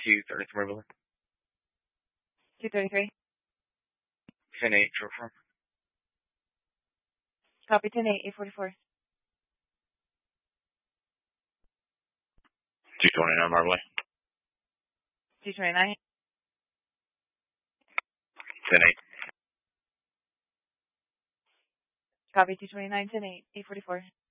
233 Beverly. 233. 10-8, short form. Copy 10-8, 844. 229 Marble. 229. 10-8. Copy 229, 10-8, 844.